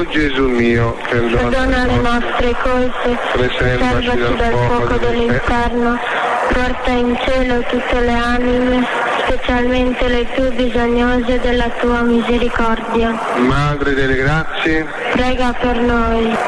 Gesù mio, perdona le nostre colpe, preservaci dal fuoco dell'inferno, porta in cielo tutte le anime, specialmente le più bisognose della tua misericordia. Madre delle grazie, Prega per noi.